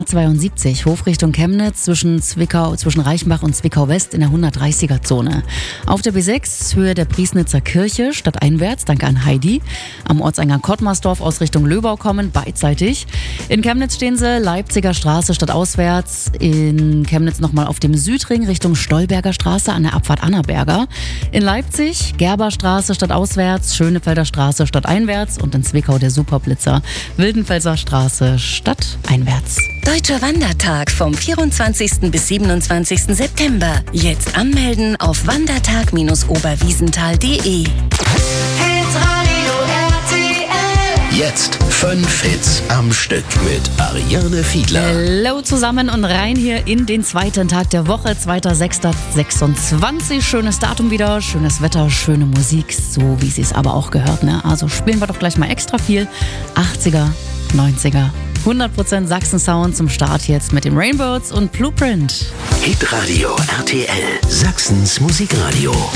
A72, Hofrichtung Chemnitz zwischen Reichenbach und Zwickau-West in der 130er-Zone. Auf der B6, Höhe der Priesnitzer Kirche, stadteinwärts, danke an Heidi. Am Ortseingang Kottmarsdorf aus Richtung Löbau kommen, beidseitig. In Chemnitz stehen sie, Leipziger Straße stadtauswärts. In Chemnitz nochmal auf dem Südring Richtung Stolberger Straße an der Abfahrt Annaberger. In Leipzig, Gerberstraße stadtauswärts, Schönefelder Straße stadteinwärts und in Zwickau der Superblitzer, Wildenfelser Straße stadteinwärts. Deutscher Wandertag vom 24. bis 27. September. Jetzt anmelden auf wandertag-oberwiesenthal.de. Jetzt 5 Hits am Stück mit Ariane Fiedler. Hallo zusammen und rein hier in den zweiten Tag der Woche, 2.6.26. Schönes Datum wieder, schönes Wetter, schöne Musik, so wie sie es aber auch gehört, ne? Also spielen wir doch gleich mal extra viel. 80er, 90er, 100% Sachsen-Sound zum Start jetzt mit den Rainbirds und Blueprint. Hitradio RTL, Sachsens Musikradio.